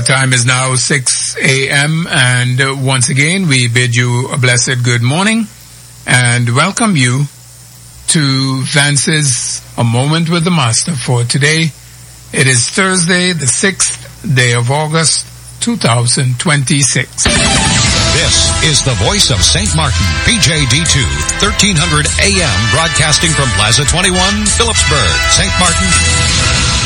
time is now 6 a.m. and once again we bid you a blessed good morning and welcome you to Vance's A Moment with the Master for today. It is Thursday, the 6th day of August, 2026. This is the voice of St. Martin, PJD2, 1300 AM, broadcasting from Plaza 21, Phillipsburg, St. Martin.